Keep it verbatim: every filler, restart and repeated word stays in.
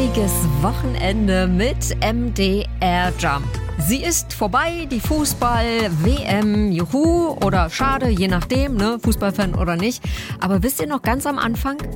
kuscheliges Wochenende mit M D R Jump. Sie ist vorbei, die Fußball-W M, juhu oder schade, je nachdem, ne, Fußballfan oder nicht. Aber wisst ihr noch ganz am Anfang?